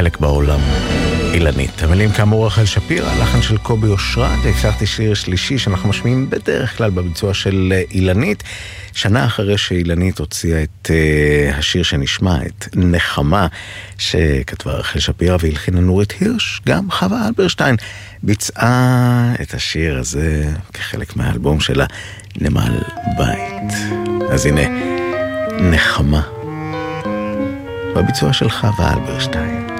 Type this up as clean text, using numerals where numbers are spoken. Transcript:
חלק בעולם. אילנית. המילים כאמור רחל שפירא, לחן של קובי אושרת. הצלחתי שיר שלישי שאנחנו משמיעים בדרך כלל בביצוע של אילנית. שנה אחרי שאילנית הוציאה את השיר שנשמע, את נחמה, שכתבה רחל שפירא והלחינה נורית הירש, גם חווה אלברשטיין ביצעה את השיר הזה כחלק מהאלבום שלה, נמל בית. אז הנה, נחמה, בביצוע של חווה אלברשטיין.